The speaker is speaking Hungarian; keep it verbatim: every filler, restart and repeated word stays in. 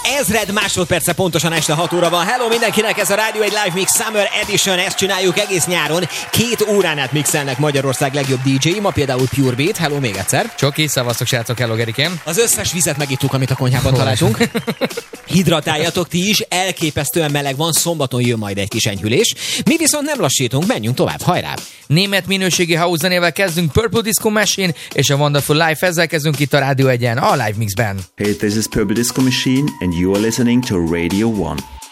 ezred másodperce pontosan este hat óra van. Hello mindenkinek, ez a Rádió egy Live Mix Summer Edition, ezt csináljuk egész nyáron. Két órán át mixelnek Magyarország legjobb dé dzsé-i, ma például Pure Beat. Hello még egyszer. Csoki, szavaztok srácok, hello Gerikém. Az összes vizet megittuk, amit a konyhában találtunk. Hidratáljatok ti is, elképesztően meleg van, szombaton jön majd egy kis enyhülés. Mi viszont nem lassítunk, menjünk tovább, hajrá! Német minőségi house zenével kezdünk, Purple Disco Machine és a Wonderful Life, ezzel kezdünk itt a Rádió egyen, a Live Mixben. Hey, this is Purple Disco Machine and you are listening to Radio one.